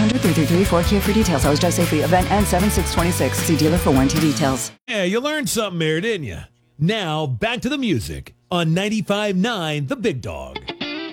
800-333-4KIA for details. Always drive safely. Event ends 7/6/26. See dealer for warranty details. Yeah, you learned something there, didn't you? Now, back to the music on 95.9 The Big Dog.